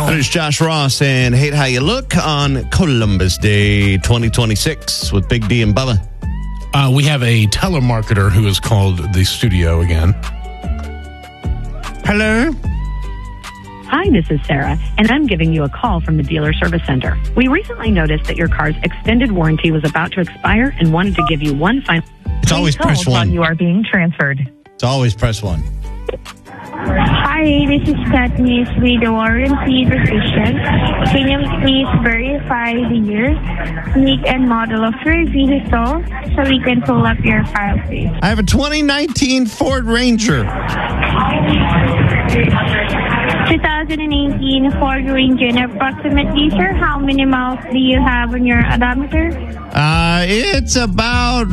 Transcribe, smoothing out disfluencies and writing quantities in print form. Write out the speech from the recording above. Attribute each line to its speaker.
Speaker 1: There's Josh Ross and Hate How You Look on Columbus Day 2026 with Big D and Bubba.
Speaker 2: We have a telemarketer who has called the studio again. Hello?
Speaker 3: Hi, this is Sarah, and I'm giving you a call from the Dealer Service Center. We recently noticed that your car's extended warranty was about to expire and wanted to give you one final...
Speaker 1: It's always press one.
Speaker 3: You are being transferred.
Speaker 1: It's always press one.
Speaker 4: Hi, this is Katniss with the warranty decision. Can you please verify the year, make and model of your vehicle so we can pull up your file, please?
Speaker 1: I have a 2019 Ford Ranger.
Speaker 4: 2018 Ford Ranger. And approximately, sir, how many miles do you have on your odometer?
Speaker 1: It's about